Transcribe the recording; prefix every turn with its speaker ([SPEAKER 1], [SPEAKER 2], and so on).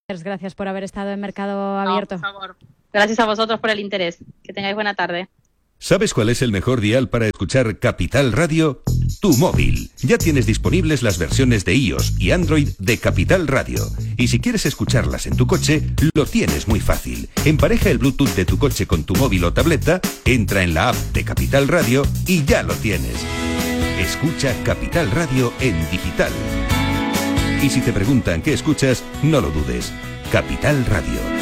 [SPEAKER 1] Gracias por haber estado en Mercado Abierto.
[SPEAKER 2] No, por favor. Gracias a vosotros por el interés. Que tengáis buena tarde.
[SPEAKER 3] ¿Sabes cuál es el mejor dial para escuchar Capital Radio? Tu móvil. Ya tienes disponibles las versiones de iOS y Android de Capital Radio. Y si quieres escucharlas en tu coche, lo tienes muy fácil. Empareja el Bluetooth de tu coche con tu móvil o tableta, entra en la app de Capital Radio y ya lo tienes. Escucha Capital Radio en digital. Y si te preguntan qué escuchas, no lo dudes. Capital Radio.